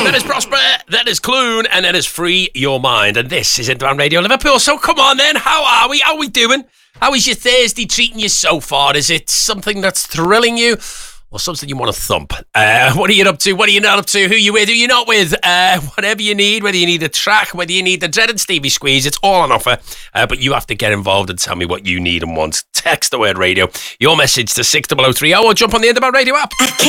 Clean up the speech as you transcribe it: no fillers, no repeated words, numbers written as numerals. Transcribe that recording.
That is Prosper, that is Clune, and that is Free Your Mind. And this is Interman Radio Liverpool. So come on then, how are we? How are we doing? How is your Thursday treating you so far? Is it something that's thrilling you? Or something you want to thump? What are you up to? What are you not up to? Who you with? Who you not with? Whatever you need, whether you need a track, whether you need the dreaded Stevie Squeeze, it's all on offer. But you have to get involved and tell me what you need and want. Text the word radio, your message to 60030 or jump on the Interman Radio app.